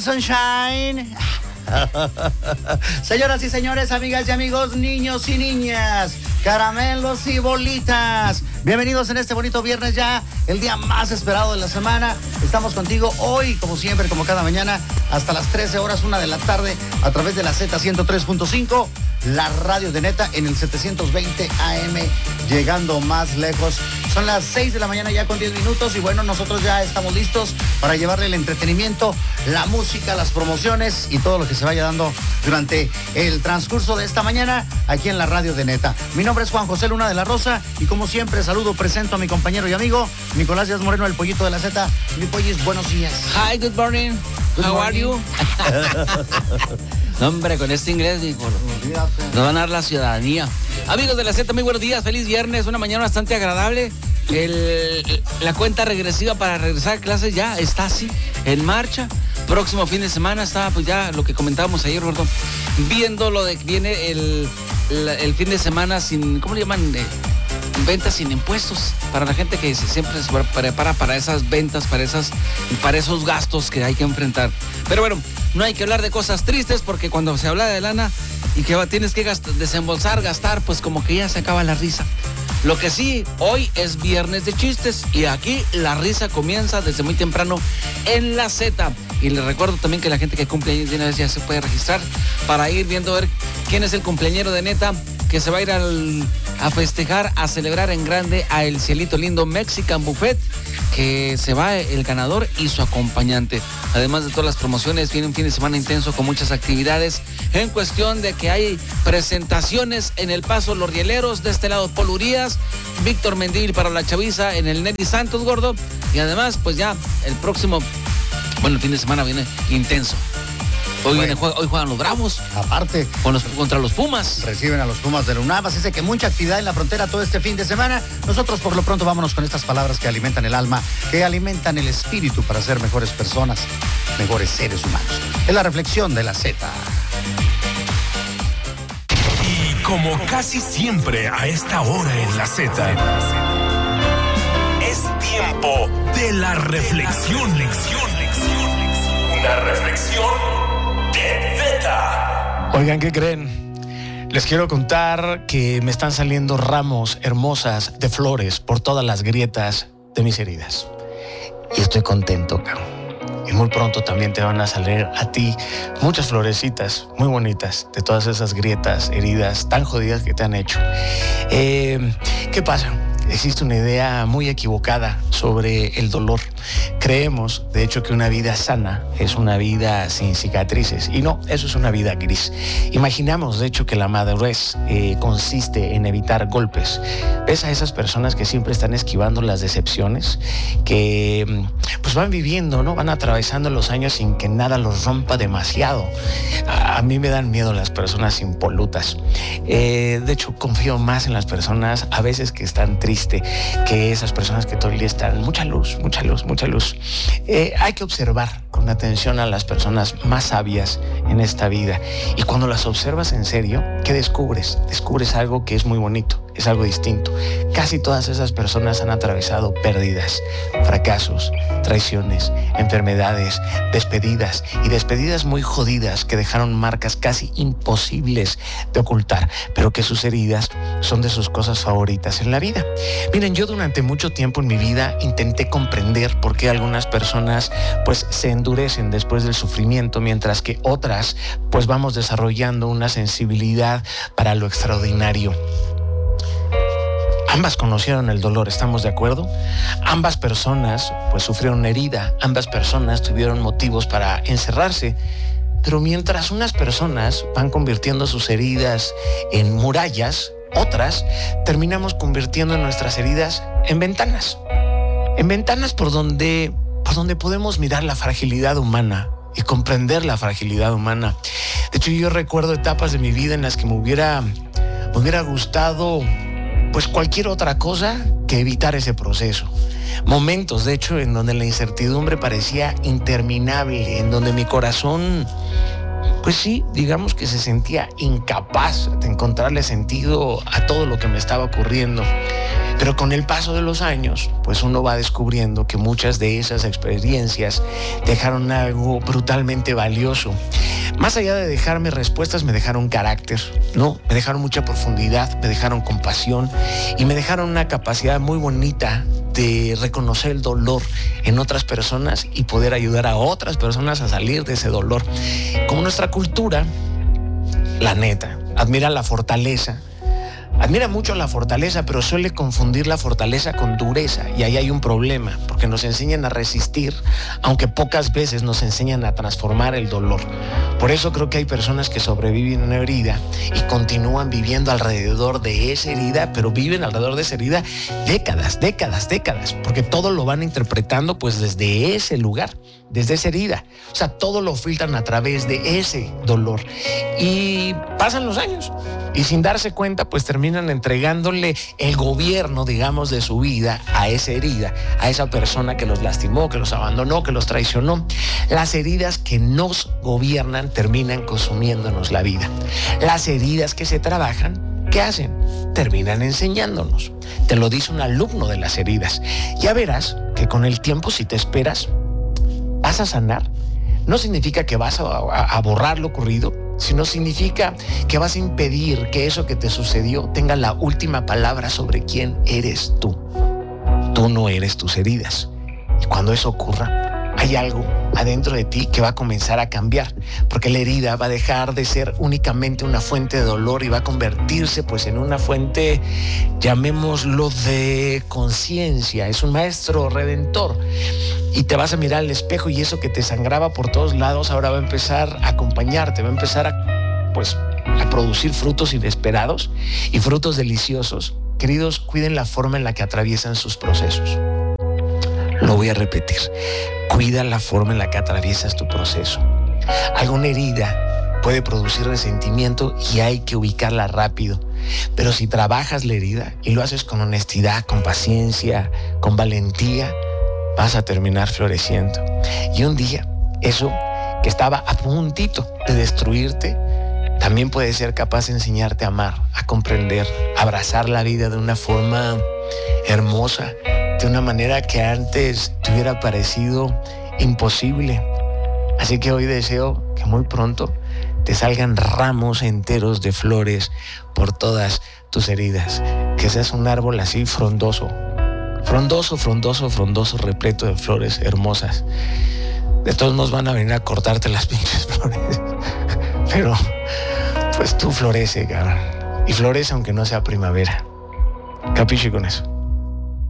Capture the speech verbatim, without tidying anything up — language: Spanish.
morning, sunshine. Señoras y señores, amigas y amigos, niños y niñas, caramelos y bolitas, bienvenidos en este bonito viernes, ya el día más esperado de la semana. Estamos contigo hoy, como siempre, como cada mañana, hasta las trece horas, una de la tarde, a través de la Z ciento tres punto cinco, la radio de Neta, en el setecientos veinte A M, llegando más lejos. Son las seis de la mañana ya con diez minutos y bueno, nosotros ya estamos listos para llevarle el entretenimiento, la música, las promociones y todo lo que se vaya dando durante el transcurso de esta mañana aquí en la radio de Neta. Mi nombre es Juan José Luna de la Rosa y como siempre saludo, presento a mi compañero y amigo Nicolás Díaz Moreno, el pollito de la Z. Mi pollis, buenos días. Hi, good morning. Good How morning. are you? No, hombre, con este inglés nos van a dar la ciudadanía. Amigos de la Z, muy buenos días, feliz viernes, una mañana bastante agradable. El, la cuenta regresiva para regresar a clases ya está así, en marcha. Próximo fin de semana está, pues ya lo que comentábamos ayer, Roberto, viendo lo de que viene el, el, el fin de semana sin, ¿cómo le llaman? Eh, ventas sin impuestos, para la gente que siempre se prepara para esas ventas, para, esas, para esos gastos que hay que enfrentar. Pero bueno, no hay que hablar de cosas tristes porque cuando se habla de lana y que tienes que gastar, desembolsar, gastar, pues como que ya se acaba la risa. Lo que sí, hoy es viernes de chistes y aquí la risa comienza desde muy temprano en la Z. Y les recuerdo también que la gente que cumple años de una vez ya se puede registrar para ir viendo a ver quién es el cumpleañero de Neta que se va a ir al, a festejar, a celebrar en grande a El Cielito Lindo Mexican Buffet, que se va el ganador y su acompañante. Además de todas las promociones, viene un fin de semana intenso con muchas actividades en cuestión de que hay presentaciones en El Paso Los Rieleros, de este lado Paul Urias, Víctor Mendívil para la Chaviza en el Nelly Santos Gordo, y además pues ya el próximo, bueno, el fin de semana viene intenso. Hoy, bueno, viene, hoy juegan los Bravos. Aparte, con los, contra los Pumas. Reciben a los Pumas de la UNAM, así es que mucha actividad en la frontera todo este fin de semana. Nosotros por lo pronto vámonos con estas palabras que alimentan el alma, que alimentan el espíritu para ser mejores personas, mejores seres humanos. Es la reflexión de la Z. Y como casi siempre a esta hora en la Z, es tiempo de la reflexión. Una reflexión de Neta. Oigan, ¿qué creen? Les quiero contar que me están saliendo ramos hermosas de flores por todas las grietas de mis heridas. Y estoy contento, cabrón. Y muy pronto también te van a salir a ti muchas florecitas muy bonitas de todas esas grietas, heridas tan jodidas que te han hecho. Eh, ¿Qué pasa? Existe una idea muy equivocada sobre el dolor. Creemos, de hecho, que una vida sana es una vida sin cicatrices. Y no, eso es una vida gris. Imaginamos, de hecho, que la madurez eh, consiste en evitar golpes. ¿Ves a esas personas que siempre están esquivando las decepciones? Que pues van viviendo, ¿no? Van atravesando los años sin que nada los rompa demasiado. A, a mí me dan miedo las personas impolutas. Eh, de hecho, confío más en las personas a veces que están tristes que esas personas que todo el día están mucha luz, mucha luz, mucha luz. Eh, hay que observar con atención a las personas más sabias en esta vida. Y cuando las observas en serio, ¿qué descubres? Descubres algo que es muy bonito, es algo distinto. Casi todas esas personas han atravesado pérdidas, fracasos, traiciones, enfermedades, despedidas y despedidas muy jodidas que dejaron marcas casi imposibles de ocultar, pero que sus heridas son de sus cosas favoritas en la vida. Miren, yo durante mucho tiempo en mi vida intenté comprender por qué algunas personas pues se endurecen después del sufrimiento, mientras que otras pues vamos desarrollando una sensibilidad para lo extraordinario. Ambas conocieron el dolor, ¿estamos de acuerdo? Ambas personas pues sufrieron una herida, ambas personas tuvieron motivos para encerrarse, pero mientras unas personas van convirtiendo sus heridas en murallas, otras terminamos convirtiendo nuestras heridas en ventanas, en ventanas por donde, por donde podemos mirar la fragilidad humana y comprender la fragilidad humana. De hecho, yo recuerdo etapas de mi vida en las que me hubiera, me hubiera gustado pues cualquier otra cosa que evitar ese proceso. Momentos, de hecho, en donde la incertidumbre parecía interminable, en donde mi corazón pues sí, digamos que se sentía incapaz de encontrarle sentido a todo lo que me estaba ocurriendo. Pero con el paso de los años, pues uno va descubriendo que muchas de esas experiencias dejaron algo brutalmente valioso. Más allá de dejarme respuestas, me dejaron carácter, ¿no? Me dejaron mucha profundidad, me dejaron compasión y me dejaron una capacidad muy bonita de reconocer el dolor en otras personas y poder ayudar a otras personas a salir de ese dolor. Como nuestra cultura, la neta, admira la fortaleza. Admira mucho la fortaleza, pero suele confundir la fortaleza con dureza. Y ahí hay un problema, porque nos enseñan a resistir, aunque pocas veces nos enseñan a transformar el dolor. Por eso creo que hay personas que sobreviven a una herida y continúan viviendo alrededor de esa herida, pero viven alrededor de esa herida décadas, décadas, décadas, porque todo lo van interpretando pues desde ese lugar, desde esa herida. O sea, todo lo filtran a través de ese dolor. Y pasan los años y sin darse cuenta pues terminan entregándole el gobierno, digamos, de su vida a esa herida, a esa persona que los lastimó, que los abandonó, que los traicionó. Las heridas que nos gobiernan terminan consumiéndonos la vida. Las heridas que se trabajan, ¿qué hacen? Terminan enseñándonos. Te lo dice un alumno de las heridas. Ya verás que con el tiempo, si te esperas, vas a sanar. No significa que vas a, a, a borrar lo ocurrido, sino significa que vas a impedir que eso que te sucedió tenga la última palabra sobre quién eres tú. Tú no eres tus heridas. Y cuando eso ocurra, hay algo adentro de ti que va a comenzar a cambiar, porque la herida va a dejar de ser únicamente una fuente de dolor y va a convertirse pues en una fuente, llamémoslo, de conciencia. Es un maestro redentor. Y te vas a mirar al espejo y eso que te sangraba por todos lados ahora va a empezar a acompañarte, va a empezar a, pues, a producir frutos inesperados y frutos deliciosos. Queridos, cuiden la forma en la que atraviesan sus procesos. Lo voy a repetir. Cuida la forma en la que atraviesas tu proceso. Alguna herida puede producir resentimiento y hay que ubicarla rápido. Pero si trabajas la herida y lo haces con honestidad, con paciencia, con valentía, vas a terminar floreciendo. Y un día, eso que estaba a puntito de destruirte, también puede ser capaz de enseñarte a amar, a comprender, a abrazar la vida de una forma hermosa, de una manera que antes te hubiera parecido imposible. Así que hoy deseo que muy pronto te salgan ramos enteros de flores por todas tus heridas. Que seas un árbol así frondoso, frondoso, frondoso, frondoso, repleto de flores hermosas. De todos modos van a venir a cortarte las pinches flores. Pero pues tú florece, cabrón. Y florece aunque no sea primavera. Capiche con eso.